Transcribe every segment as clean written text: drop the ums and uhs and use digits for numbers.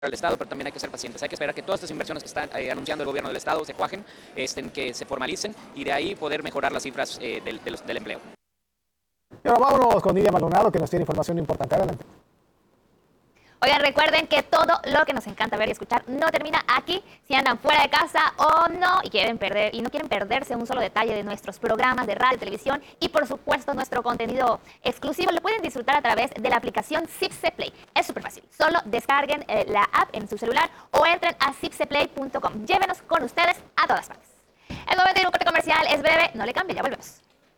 al Estado, pero también hay que ser pacientes. Hay que esperar que todas estas inversiones que está anunciando el gobierno del Estado se cuajen, que se formalicen y de ahí poder mejorar las cifras del empleo. Y ahora vámonos con Nidia Maldonado, que nos tiene información importante. Adelante. Oigan, recuerden que todo lo que nos encanta ver y escuchar no termina aquí. Si andan fuera de casa o no y no quieren perderse un solo detalle de nuestros programas de radio, televisión y por supuesto nuestro contenido exclusivo, lo pueden disfrutar a través de la aplicación Zipse Play. Es súper fácil. Solo descarguen la app en su celular o entren a zipseplay.com. Llévenos con ustedes a todas partes. El momento de ir a un corte comercial es breve. No le cambie, ya volvemos.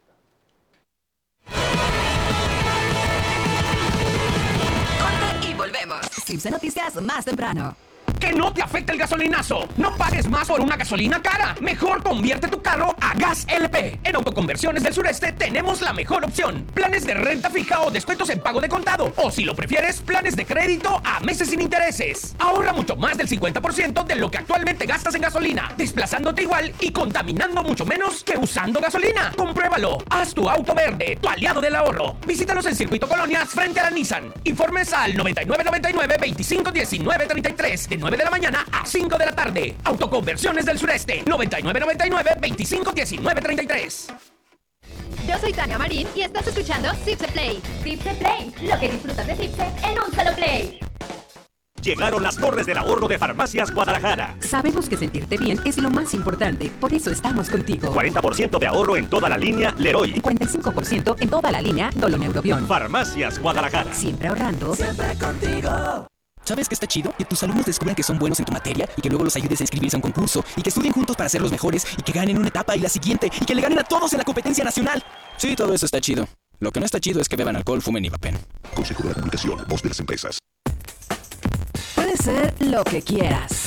Y volvemos. Zipse Noticias más temprano. Que no te afecte el gasolinazo. No pagues más por una gasolina cara. Mejor convierte tu carro a Gas LP. En Autoconversiones del Sureste tenemos la mejor opción. Planes de renta fija o descuentos en pago de contado. O si lo prefieres, planes de crédito a meses sin intereses. Ahorra mucho más del 50% de lo que actualmente gastas en gasolina, desplazándote igual y contaminando mucho menos que usando gasolina. Compruébalo. Haz tu auto verde, tu aliado del ahorro. Visítanos en Circuito Colonias frente a la Nissan. Informes al 9999 25 19 33 de 9 de la mañana a 5 de la tarde. Autoconversiones del Sureste. 9999 25 19 33. Yo soy Tania Marín y estás escuchando Zipse Play. Zipse Play, lo que disfrutas de Zipse en un solo play. Llegaron las torres del ahorro de Farmacias Guadalajara. Sabemos que sentirte bien es lo más importante, por eso estamos contigo. 40% de ahorro en toda la línea Leroy. 55% en toda la línea Doloneurobión. Farmacias Guadalajara. Siempre ahorrando. Siempre contigo. ¿Sabes que está chido? Que tus alumnos descubran que son buenos en tu materia y que luego los ayudes a inscribirse a un concurso y que estudien juntos para ser los mejores y que ganen una etapa y la siguiente y que le ganen a todos en la competencia nacional. Sí, todo eso está chido. Lo que no está chido es que beban alcohol, fumen y vapen. Consejo de la Comunicación, voz de las empresas. Puedes ser lo que quieras.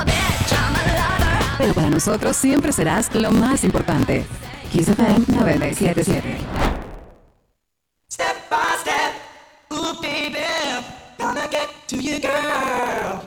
Pero para nosotros siempre serás lo más importante. Kiss FM 97.7. Step by step, ooh baby, gonna get to you, girl.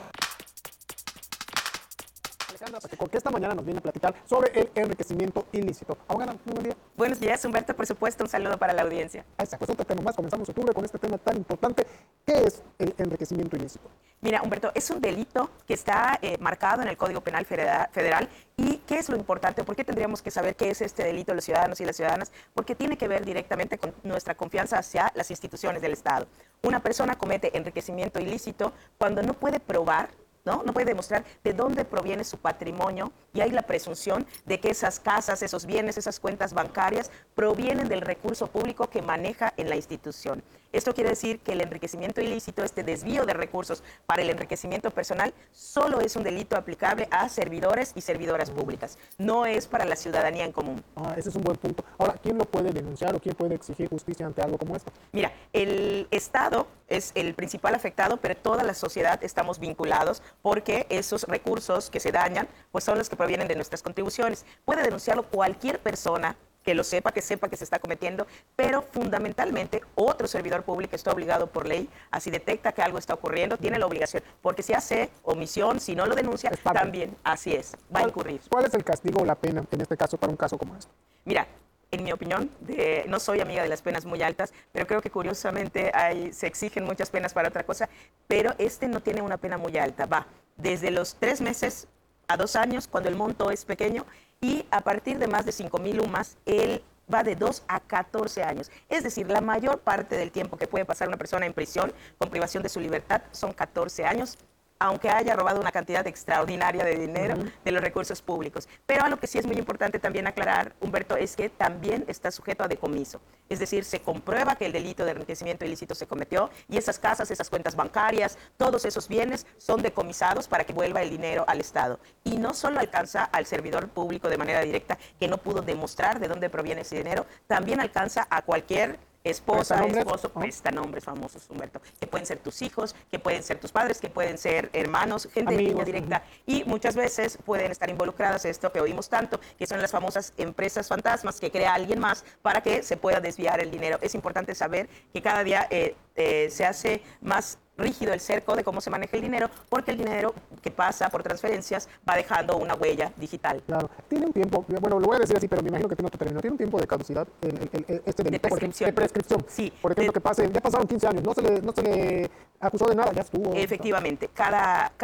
Alejandra Pacheco, que esta mañana nos viene a platicar sobre el enriquecimiento ilícito. Abogada, muy buen día. Buenos días, Humberto, por supuesto, un saludo para la audiencia. Esa, pues otro tema más, comenzamos octubre con este tema tan importante. ¿Qué es el enriquecimiento ilícito? Mira, Humberto, es un delito que está marcado en el Código Penal Federal. ¿Y qué es lo importante? ¿Por qué tendríamos que saber qué es este delito los ciudadanos y las ciudadanas? Porque tiene que ver directamente con nuestra confianza hacia las instituciones del Estado. Una persona comete enriquecimiento ilícito cuando no puede probar, ¿no? No puede demostrar de dónde proviene su patrimonio y hay la presunción de que esas casas, esos bienes, esas cuentas bancarias provienen del recurso público que maneja en la institución. Esto quiere decir que el enriquecimiento ilícito, este desvío de recursos para el enriquecimiento personal, solo es un delito aplicable a servidores y servidoras públicas. No es para la ciudadanía en común. Ese es un buen punto. Ahora, ¿quién lo puede denunciar o quién puede exigir justicia ante algo como esto? Mira, el Estado es el principal afectado, pero toda la sociedad estamos vinculados porque esos recursos que se dañan pues son los que provienen de nuestras contribuciones. Puede denunciarlo cualquier persona que lo sepa, que se está cometiendo, pero fundamentalmente otro servidor público está obligado por ley, así detecta que algo está ocurriendo, tiene la obligación, porque si hace omisión, si no lo denuncia, también, así es, va a incurrir. ¿Cuál es el castigo o la pena en este caso para un caso como este? Mira, en mi opinión, no soy amiga de las penas muy altas, pero creo que curiosamente se exigen muchas penas para otra cosa, pero este no tiene una pena muy alta, va desde los 3 meses a 2 años cuando el monto es pequeño y a partir de más de 5,000 UMAS, él va de 2 a 14 años. Es decir, la mayor parte del tiempo que puede pasar una persona en prisión con privación de su libertad son 14 años, aunque haya robado una cantidad extraordinaria de dinero de los recursos públicos. Pero algo que sí es muy importante también aclarar, Humberto, es que también está sujeto a decomiso. Es decir, se comprueba que el delito de enriquecimiento ilícito se cometió y esas casas, esas cuentas bancarias, todos esos bienes son decomisados para que vuelva el dinero al Estado. Y no solo alcanza al servidor público de manera directa que no pudo demostrar de dónde proviene ese dinero, también alcanza a cualquier esposa, esposo, prestanombres famosos, Humberto, que pueden ser tus hijos, que pueden ser tus padres, que pueden ser hermanos, gente de línea directa, y muchas veces pueden estar involucradas esto que oímos tanto, que son las famosas empresas fantasmas que crea alguien más para que se pueda desviar el dinero. Es importante saber que cada día se hace más rígido el cerco de cómo se maneja el dinero, porque el dinero que pasa por transferencias va dejando una huella digital. Claro. Tiene un tiempo, bueno, lo voy a decir así, pero me imagino que tiene otro término. Tiene un tiempo de caducidad este delito, prescripción. de prescripción. Sí. Por ejemplo, ya pasaron 15 años, no se le acusó de nada, ya estuvo. Efectivamente.